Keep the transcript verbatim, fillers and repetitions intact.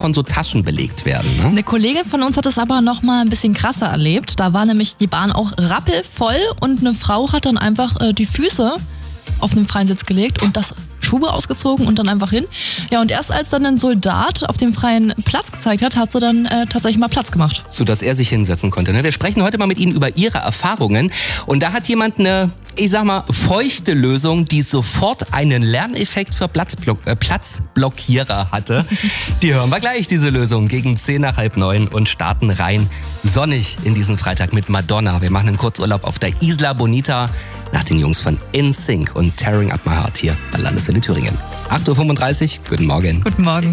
von so Taschen belegt werden. Ne? Eine Kollegin von uns hat es aber noch mal ein bisschen krasser erlebt. Da war nämlich die Bahn auch rappelvoll und eine Frau hat dann einfach äh, die Füße auf einen freien Sitz gelegt und das Schuhe ausgezogen und dann einfach hin. Ja, und erst als dann ein Soldat auf dem freien Platz gezeigt hat, hat sie dann äh, tatsächlich mal Platz gemacht. Sodass er sich hinsetzen konnte. Ne? Wir sprechen heute mal mit Ihnen über Ihre Erfahrungen. Und da hat jemand eine, ich sag mal, feuchte Lösung, die sofort einen Lerneffekt für Platzblock, äh, Platzblockierer hatte. Die hören wir gleich, diese Lösung, gegen zehn nach halb neun und starten rein sonnig in diesen Freitag mit Madonna. Wir machen einen Kurzurlaub auf der Isla Bonita nach den Jungs von N Sync und Tearing Up My Heart hier bei Landeswelle Thüringen. acht Uhr fünfunddreißig, guten Morgen. Guten Morgen.